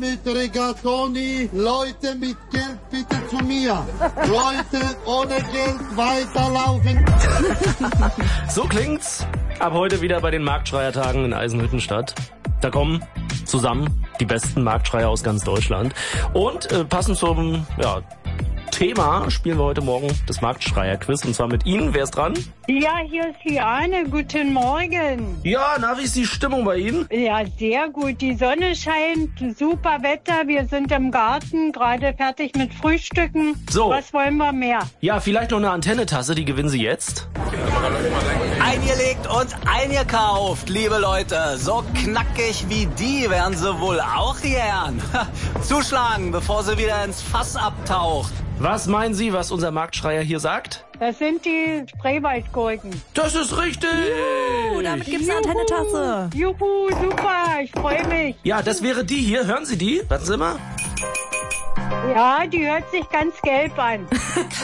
mit Rigatoni, Leute mit Geld bitte zu mir. Leute ohne Geld weiterlaufen. So klingt's ab heute wieder bei den Marktschreiertagen in Eisenhüttenstadt. Da kommen zusammen die besten Marktschreier aus ganz Deutschland. Und passend zum Thema spielen wir heute Morgen das Marktschreier-Quiz. Und zwar mit Ihnen. Wer ist dran? Ja, hier ist Liane. Guten Morgen. Ja, na, wie ist die Stimmung bei Ihnen? Ja, sehr gut. Die Sonne scheint, super Wetter. Wir sind im Garten, gerade fertig mit Frühstücken. So. Was wollen wir mehr? Ja, vielleicht noch eine Antennetasse, die gewinnen Sie jetzt. Eingelegt und eingekauft, liebe Leute. So knackig wie die werden sie wohl auch die Herren. Zuschlagen, bevor sie wieder ins Fass abtaucht. Was meinen Sie, was unser Marktschreier hier sagt? Das sind die Spreewaldgurken. Das ist richtig! Damit gibt's eine Antennetasse. Juhu, super, ich freue mich. Ja, das wäre die hier. Hören Sie die? Warten Sie mal. Ja, die hört sich ganz gelb an.